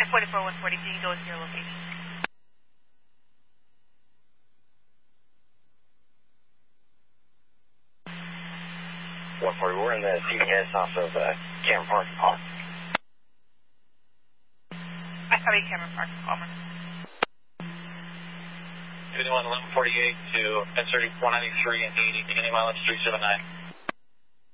44-140, can you go to your location? 140, we're in the CVS off of Cameron Park. I copy Cameron Park, over. 51-1148 to S30 193 and 80, beginning mileage 379.